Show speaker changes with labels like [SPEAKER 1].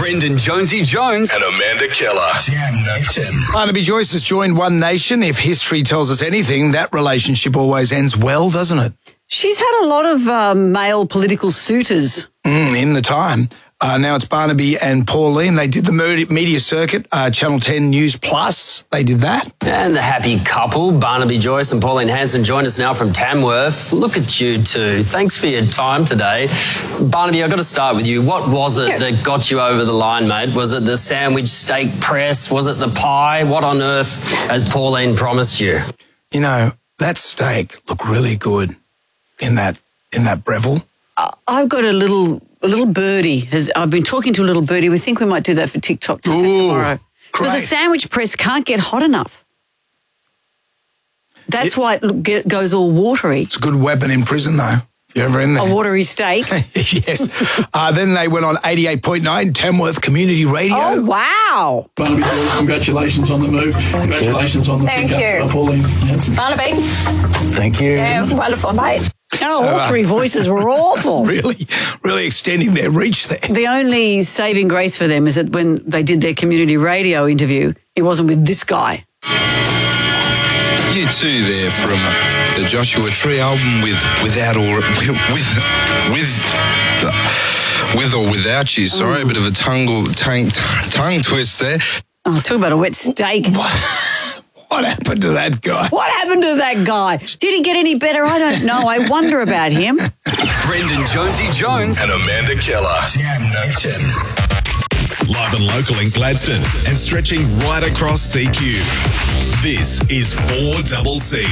[SPEAKER 1] Brendan Jonesy Jones
[SPEAKER 2] and Amanda Keller.
[SPEAKER 3] Jam Nation.
[SPEAKER 4] Barnaby Joyce has joined One Nation. If history tells us anything, that relationship always ends well, doesn't it?
[SPEAKER 5] She's had a lot of male political suitors.
[SPEAKER 4] In the time. Now it's Barnaby and Pauline. They did the media circuit, Channel 10 News Plus. They did that.
[SPEAKER 6] And the happy couple, Barnaby Joyce and Pauline Hanson, join us now from Tamworth. Look at you two. Thanks for your time today. Barnaby, I've got to start with you. What was it that got you over the line, mate? Was it the sandwich steak press? Was it the pie? What on earth has Pauline promised you?
[SPEAKER 4] You know, that steak looked really good in that Breville.
[SPEAKER 5] I've got a little birdie. I've been talking to a little birdie. We think we might do that for TikTok tomorrow. Because the sandwich press can't get hot enough. That's why it goes all watery.
[SPEAKER 4] It's a good weapon in prison, though, if you're ever in there.
[SPEAKER 5] A watery steak.
[SPEAKER 4] Yes. Then they went on 88.9 Tamworth Community Radio.
[SPEAKER 5] Oh, wow.
[SPEAKER 3] Barnaby Joyce, congratulations on the move. Congratulations on the pickup. Pauline Hanson.
[SPEAKER 7] Barnaby.
[SPEAKER 8] Thank you.
[SPEAKER 7] Yeah, wonderful, mate.
[SPEAKER 5] Oh, all three voices were awful.
[SPEAKER 4] Really extending their reach there.
[SPEAKER 5] The only saving grace for them is that when they did their community radio interview, it wasn't with this guy.
[SPEAKER 9] You two there from the Joshua Tree album with or without you. Sorry, a bit of a tongue twist there.
[SPEAKER 5] Oh, talk about a wet steak.
[SPEAKER 4] What happened to that guy?
[SPEAKER 5] What happened to that guy? Did he get any better? I don't know. I wonder about him.
[SPEAKER 1] Brendan Jonesy Jones
[SPEAKER 2] and Amanda Keller.
[SPEAKER 3] Jam Nation.
[SPEAKER 10] Live and local in Gladstone and stretching right across CQ. This is 4CC.